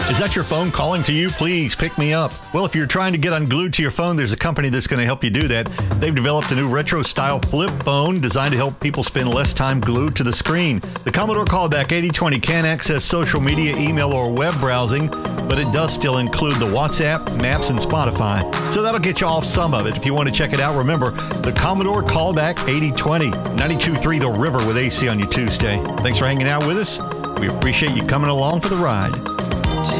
Is that your phone calling to you? Please pick me up. Well, if you're trying to get unglued to your phone, there's a company that's going to help you do that. They've developed a new retro-style flip phone designed to help people spend less time glued to the screen. The Commodore Callback 8020 can access social media, email, or web browsing, but it does still include the WhatsApp, Maps, and Spotify. So that'll get you off some of it. If you want to check it out, remember, the Commodore Callback 8020, 92.3 The River with AC on your Tuesday. Thanks for hanging out with us. We appreciate you coming along for the ride.